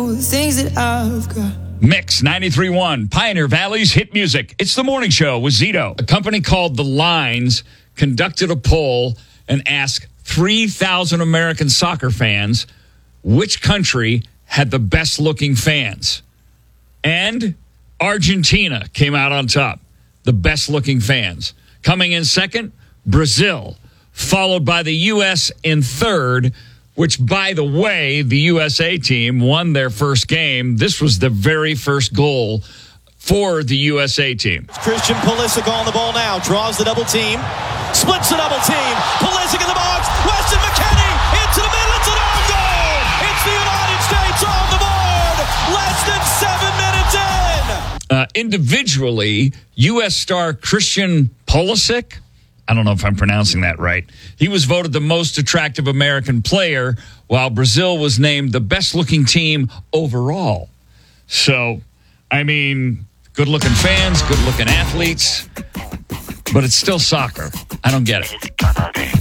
know the things that I've got. Mix 93.1, Pioneer Valley's hit music. It's the morning show with Zito. A company called The Lines conducted a poll and asked 3,000 American soccer fans which country had the best looking fans. And Argentina came out on top, the best looking fans. Coming in second, Brazil, followed by the U.S. in third, which, by the way, the USA team won their first game. This was the very first goal for the USA team. Christian Pulisic on the ball now, draws the double team, splits the double team, Pulisic in the box, Weston McKennie into the middle, it's an own goal! It's the United States on the board, less than 7 minutes in! Individually, U.S. star Christian Pulisic, I don't know if I'm pronouncing that right, he was voted the most attractive American player, while Brazil was named the best-looking team overall. So, I mean, good-looking fans, good-looking athletes, but it's still soccer. I don't get it.